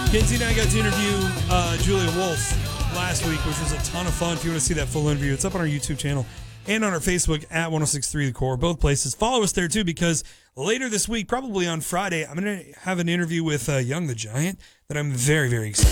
Kenzie and I got to interview Julia Wolf last week, which was a ton of fun. If you want to see that full interview, it's up on our YouTube channel and on our Facebook at 1063 The Core, both places. Follow us there, too, because later this week, probably on Friday, I'm going to have an interview with Young the Giant that I'm very, very excited